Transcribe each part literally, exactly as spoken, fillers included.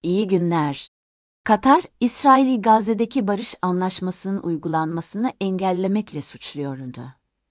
İyi günler. Katar, İsrail'i Gazze'deki barış anlaşmasının uygulanmasını engellemekle suçluyordu.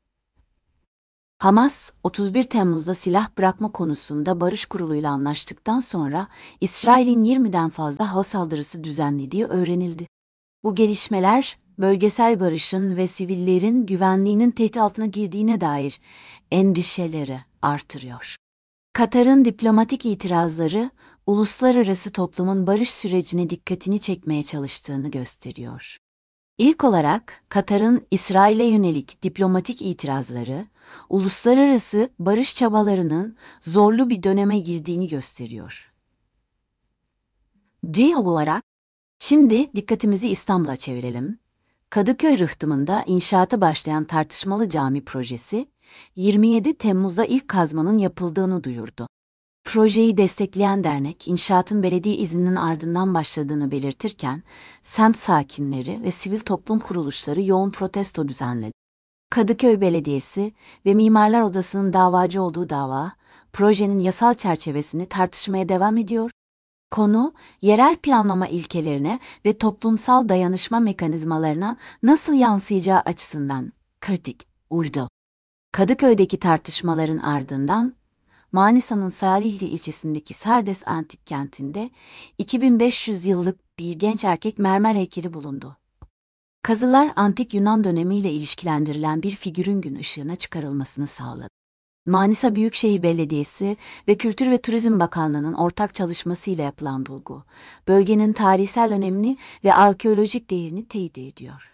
Hamas, otuz bir Temmuz'da silah bırakma konusunda barış kuruluyla anlaştıktan sonra İsrail'in yirmiden fazla hava saldırısı düzenlediği öğrenildi. Bu gelişmeler, bölgesel barışın ve sivillerin güvenliğinin tehdit altına girdiğine dair endişeleri artırıyor. Katar'ın diplomatik itirazları, uluslararası toplumun barış sürecine dikkatini çekmeye çalıştığını gösteriyor. İlk olarak, Katar'ın İsrail'e yönelik diplomatik itirazları, uluslararası barış çabalarının zorlu bir döneme girdiğini gösteriyor. Diğer olarak, şimdi dikkatimizi İstanbul'a çevirelim. Kadıköy rıhtımında inşaata başlayan tartışmalı cami projesi, yirmi yedi Temmuz'da ilk kazmanın yapıldığını duyurdu. Projeyi destekleyen dernek, inşaatın belediye izninin ardından başladığını belirtirken, semt sakinleri ve sivil toplum kuruluşları yoğun protesto düzenledi. Kadıköy Belediyesi ve Mimarlar Odası'nın davacı olduğu dava, projenin yasal çerçevesini tartışmaya devam ediyor. Konu, yerel planlama ilkelerine ve toplumsal dayanışma mekanizmalarına nasıl yansıyacağı açısından kritik oldu. Kadıköy'deki tartışmaların ardından, Manisa'nın Salihli ilçesindeki Sardes Antik Kenti'nde iki bin beş yüz yıllık bir genç erkek mermer heykeli bulundu. Kazılar antik Yunan dönemiyle ilişkilendirilen bir figürün gün ışığına çıkarılmasını sağladı. Manisa Büyükşehir Belediyesi ve Kültür ve Turizm Bakanlığı'nın ortak çalışmasıyla yapılan bulgu, bölgenin tarihsel önemini ve arkeolojik değerini teyit ediyor.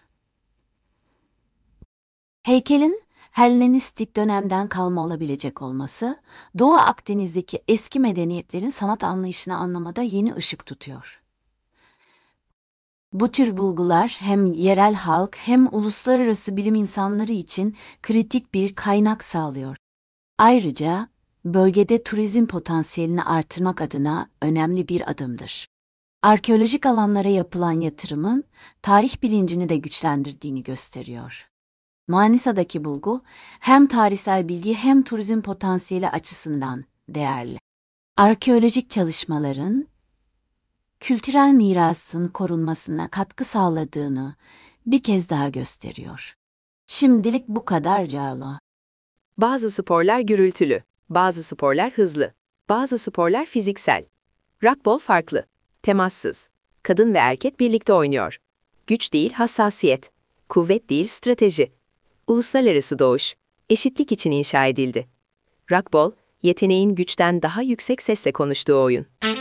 Heykelin, Hellenistik dönemden kalma olabilecek olması, Doğu Akdeniz'deki eski medeniyetlerin sanat anlayışını anlamada yeni ışık tutuyor. Bu tür bulgular hem yerel halk hem uluslararası bilim insanları için kritik bir kaynak sağlıyor. Ayrıca, bölgede turizm potansiyelini artırmak adına önemli bir adımdır. Arkeolojik alanlara yapılan yatırımın, tarih bilincini de güçlendirdiğini gösteriyor. Manisa'daki bulgu, hem tarihsel bilgi hem turizm potansiyeli açısından değerli. Arkeolojik çalışmaların, kültürel mirasın korunmasına katkı sağladığını bir kez daha gösteriyor. Şimdilik bu kadar Cağla. Bazı sporlar gürültülü, bazı sporlar hızlı, bazı sporlar fiziksel. Rugby farklı, temassız. Kadın ve erkek birlikte oynuyor. Güç değil hassasiyet, kuvvet değil strateji. Uluslararası doğuş, eşitlik için inşa edildi. Rugby, yeteneğin güçten daha yüksek sesle konuştuğu oyun.